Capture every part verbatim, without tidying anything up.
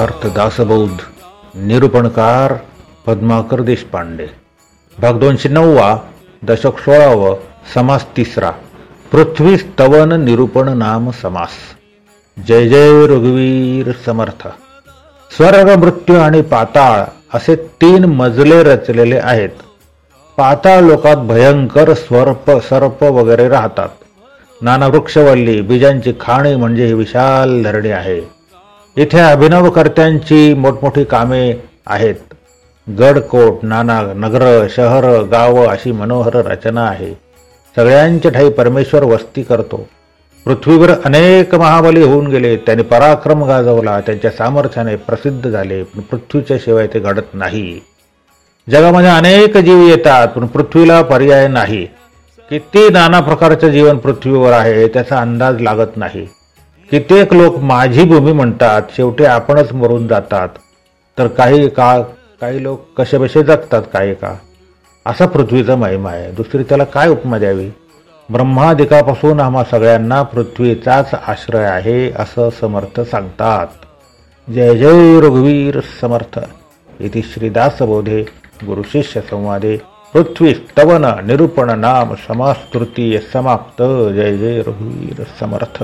सिद्धार्थ दासबौद्ध, निरूपणकार पद्माकर देशपांडे. भाग दोनशे नववा, दशक सोळावं, समास तिसरा. पृथ्वी स्तवन निरूपण नाम समास. जय जय रघुवीर समर्थ. स्वर्ग, मृत्यू आणि पाताळ असे तीन मजले रचलेले आहेत. पाताळ लोकात भयंकर स्वर्प सर्प वगैरे राहतात. नाना वृक्षवल्ली, बीजांची खाणी म्हणजे ही विशाल धरणी आहे. इथे अभिनवकर्त्यांची मोठमोठी कामे आहेत. गडकोट, नाना नगर, शहर, गाव अशी मनोहर रचना आहे. सगळ्यांच्या ठाई परमेश्वर वस्ती करतो. पृथ्वीवर अनेक महाबली होऊन गेले, त्यांनी पराक्रम गाजवला, त्यांच्या सामर्थ्याने प्रसिद्ध झाले, पण पृथ्वीच्या शिवाय ते घडत नाही. जगामध्ये अनेक जीव येतात, पण पृथ्वीला पर्याय नाही. किती नाना प्रकारचे जीवन पृथ्वीवर आहे त्याचा अंदाज लागत नाही. कित्येक लोक माझी भूमी म्हणतात, शेवटी आपणच मरून जातात. तर काही काळ काही लोक कसेबसे जगतात काही काळ. असा पृथ्वीचा महिमा आहे. दुसरी त्याला काय उपमा द्यावी. ब्रह्मादिकापासून आम्हा सगळ्यांना पृथ्वीचाच आश्रय आहे असं समर्थ सांगतात. जय जय रघुवीर समर्थ. इति श्रीदासबोधे गुरुशिष्य संवादे पृथ्वी स्तवन निरूपण नाम समास तृतीय समाप्त. जय जय रघुवीर समर्थ.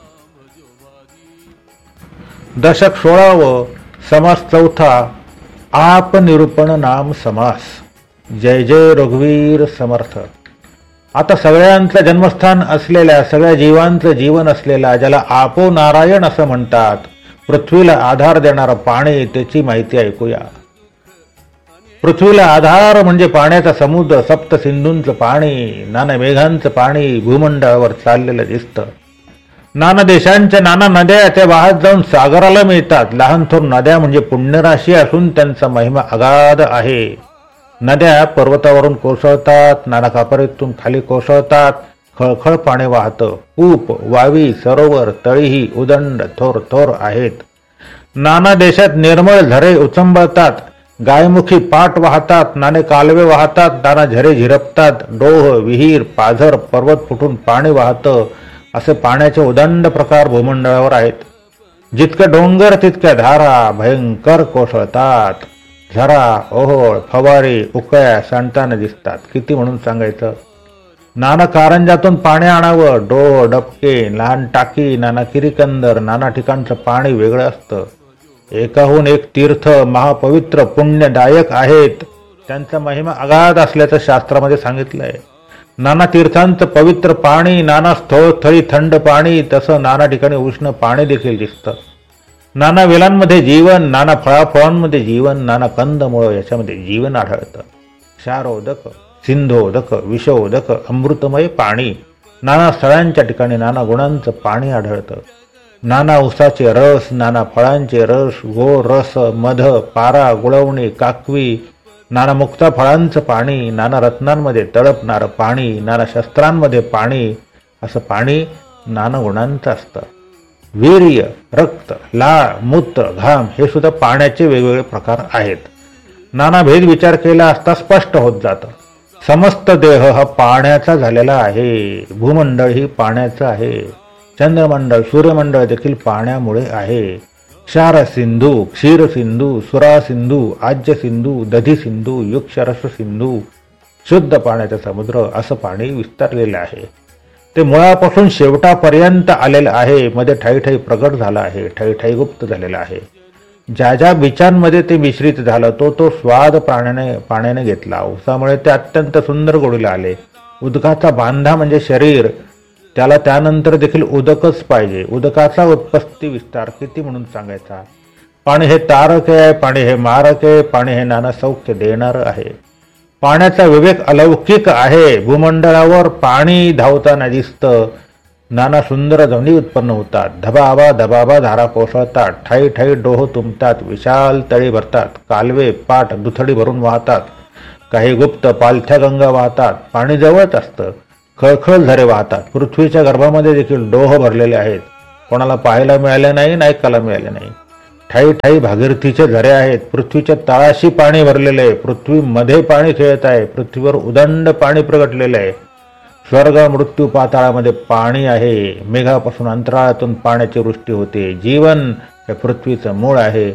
दशक सोळावं, समास चौथा. आप निरूपण नाम समास. जय जय रघुवीर समर्थ. आता सगळ्यांचं जन्मस्थान असलेल्या, सगळ्या जीवांचं जीवन असलेला, ज्याला आपो नारायण असं म्हणतात, पृथ्वीला आधार देणारं पाणी, त्याची माहिती ऐकूया. पृथ्वीला आधार म्हणजे पाण्याचा समुद्र, सप्त सिंधूंचं पाणी, नाना मेघांचं पाणी भूमंडळावर चाललेलं दिसतं. नाना देशांच्या नाना नद्या त्या वाहत जाऊन सागराला मिळतात. लहान थोर नद्या म्हणजे पुण्यराशी असून त्यांचा महिमा अगाध आहे. नद्या पर्वतावरून कोसळतात, नाना कापरीतून खाली कोसळतात. खळखळ पाणी वाहतं. कूप, वावी, सरोवर, तळीही उदंड थोर थोर आहेत. नाना देशात निर्मळ झरे उचंबळतात. गायमुखी पाट वाहतात, नाने कालवे वाहतात, नाना झरे झिरपतात. डोह, विहीर, पाझर, पर्वत फुटून पाणी वाहतं. असे पाण्याचे उदंड प्रकार भूमंडळावर आहेत. जितके डोंगर तितक्या धारा भयंकर कोसळतात. झरा, ओहोळ, फवारी, उकळ्या सांडताना दिसतात. किती म्हणून सांगायचं. नाना कारंजातून पाणी आणावं. डोह, डबके, लहान टाकी, नाना किरीकंदर, नाना ठिकाणचं पाणी वेगळं असतं. एकाहून एक तीर्थ महापवित्र पुण्यदायक आहेत. त्यांचा महिमा अगाध असल्याचं शास्त्रामध्ये सांगितलंय. नाना तीर्थांचं पवित्र पाणी, नाना स्थळी थंड पाणी, तसं नाना ठिकाणी उष्ण पाणी देखील दिसतं. नाना वेलांमध्ये जीवन, नाना फळाफळांमध्ये जीवन, नाना कंदमुळं याच्यामध्ये जीवन आढळतं. क्षारोदक, सिंधोदक, विषोदक, अमृतमय पाणी. नाना स्थळांच्या ठिकाणी नाना गुणांचं पाणी आढळतं. नाना उसाचे रस, नाना फळांचे रस, गोड रस, मध, पारा, गुळवणी, काकवी, नाना मुक्ता फळांचं पाणी, नाना रत्नांमध्ये तळपणारं पाणी, नाना शस्त्रांमध्ये पाणी. असं पाणी नाना गुणांचं असतं. वीर्य, रक्त, लाळ, मूत्र, घाम हे सुद्धा पाण्याचे वेगवेगळे प्रकार आहेत. नाना भेद विचार केला असता स्पष्ट होत जातं. समस्त देह हा पाण्याचा झालेला आहे. भूमंडळ ही पाण्याचं आहे. चंद्रमंडळ, सूर्यमंडळ देखील पाण्यामुळे आहे. क्षार सिंधू, क्षीर सिंधू, सुरा सिंधू, आज्य सिंधू, दधी सिंधू, युक्षरस सिंधू, शुद्ध पाण्याचा समुद्र असं पाणी विस्तारलेलं आहे. ते मुळापासून शेवटापर्यंत आलेलं आहे. मध्ये ठाई प्रगट झालं आहे, ठाई ठाई गुप्त झालेलं आहे. ज्या ज्या बीचांमध्ये ते मिश्रित झालं तो तो स्वाद प्राण्याने पाण्याने घेतला. उसामुळे ते अत्यंत सुंदर गोडीला आले. उदकाचा बांधा म्हणजे शरीर, त्याला त्यानंतर देखील उदकच पाहिजे. उदकाचा उत्पत्ती विस्तार किती म्हणून सांगायचा. पाणी हे तारक आहे, पाणी हे मारक आहे, पाणी हे नाना सौख्य देणार आहे. पाण्याचा विवेक अलौकिक आहे. भूमंडळावर पाणी धावताना दिसतं. नाना सुंदर ध्वनी उत्पन्न होतात. धबाबा धबाबा धारा कोसळतात. ठाई ठाई डोह तुंबतात. विशाल तळी भरतात. कालवे, पाट, दुथडी भरून वाहतात. काही गुप्त पालथ्या गंगा वाहतात. पाणी जवळच असतं. खळखळ झरे वाहतात. पृथ्वीच्या गर्भामध्ये देखील डोह भरलेले आहेत. कोणाला पाहायला मिळाले नाही, ऐकायला मिळाले नाही. ठाई ठाई भागीरथीचे झरे आहेत. पृथ्वीच्या तळाशी पाणी भरलेले आहे. पृथ्वीमध्ये पाणी खेळत आहे. पृथ्वीवर उदंड पाणी प्रगटलेले आहे. स्वर्ग, मृत्यू, पाताळामध्ये पाणी आहे. मेघापासून अंतराळातून पाण्याची वृष्टी होते. जीवन हे पृथ्वीचं मूळ आहे.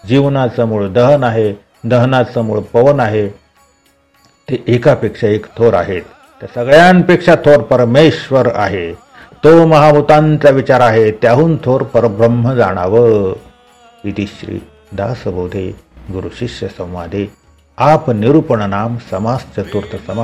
जीवनाचं मूळ दहन आहे, दहनाचं मूळ पवन आहे. ते एकापेक्षा एक थोर आहेत. त्या सगळ्यांपेक्षा थोर परमेश्वर आहे. तो महाभूतांचा विचार आहे. त्याहून थोर परब्रह्म जाणावं. इति श्री दासबोधे गुरु शिष्य संवादे आप निरूपण नाम समास चतुर्थ समास